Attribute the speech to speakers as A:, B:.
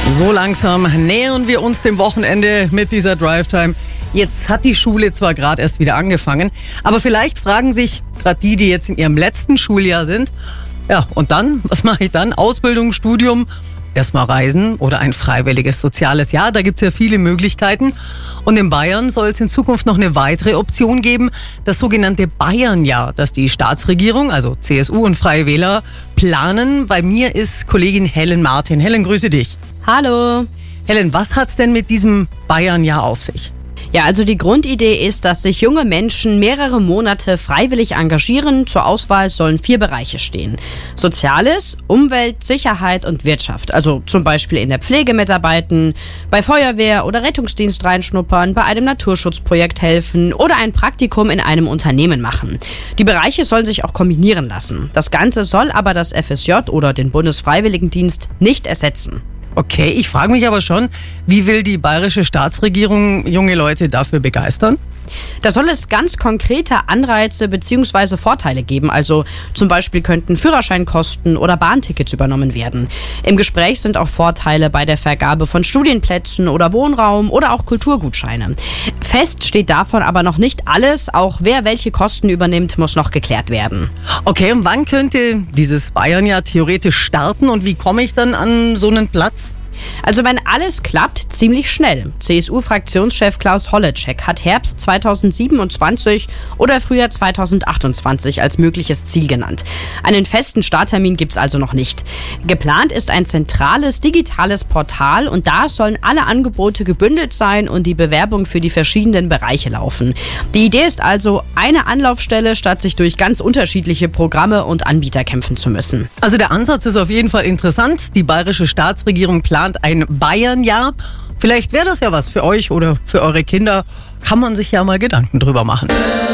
A: So langsam nähern wir uns dem Wochenende mit dieser Drive-Time. Jetzt hat die Schule zwar gerade erst wieder angefangen, aber vielleicht fragen sich gerade die jetzt in ihrem letzten Schuljahr sind, ja, und dann, was mache ich dann? Ausbildung, Studium, erstmal reisen oder ein freiwilliges soziales Jahr. Da gibt es ja viele Möglichkeiten. Und in Bayern soll es in Zukunft noch eine weitere Option geben, das sogenannte Bayernjahr, das die Staatsregierung, also CSU und Freie Wähler, planen. Bei mir ist Kollegin Helen Martin. Helen, grüße dich.
B: Hallo.
A: Helen, was hat's denn mit diesem Bayernjahr auf sich?
B: Ja, also die Grundidee ist, dass sich junge Menschen mehrere Monate freiwillig engagieren. Zur Auswahl sollen 4 Bereiche stehen. Soziales, Umwelt, Sicherheit und Wirtschaft. Also zum Beispiel in der Pflege mitarbeiten, bei Feuerwehr oder Rettungsdienst reinschnuppern, bei einem Naturschutzprojekt helfen oder ein Praktikum in einem Unternehmen machen. Die Bereiche sollen sich auch kombinieren lassen. Das Ganze soll aber das FSJ oder den Bundesfreiwilligendienst nicht ersetzen.
A: Okay, ich frage mich aber schon, wie will die bayerische Staatsregierung junge Leute dafür begeistern?
B: Da soll es ganz konkrete Anreize bzw. Vorteile geben. Also zum Beispiel könnten Führerscheinkosten oder Bahntickets übernommen werden. Im Gespräch sind auch Vorteile bei der Vergabe von Studienplätzen oder Wohnraum oder auch Kulturgutscheine. Fest steht davon aber noch nicht alles. Auch wer welche Kosten übernimmt, muss noch geklärt werden.
A: Okay, und wann könnte dieses Bayernjahr theoretisch starten und wie komme ich dann an so einen Platz?
B: Also wenn alles klappt, ziemlich schnell. CSU-Fraktionschef Klaus Holleczek hat Herbst 2027 oder Frühjahr 2028 als mögliches Ziel genannt. Einen festen Starttermin gibt's also noch nicht. Geplant ist ein zentrales digitales Portal und da sollen alle Angebote gebündelt sein und die Bewerbung für die verschiedenen Bereiche laufen. Die Idee ist also eine Anlaufstelle, statt sich durch ganz unterschiedliche Programme und Anbieter kämpfen zu müssen.
A: Also der Ansatz ist auf jeden Fall interessant. Die bayerische Staatsregierung plant ein Bayernjahr. Vielleicht wäre das ja was für euch oder für eure Kinder. Kann man sich ja mal Gedanken drüber machen.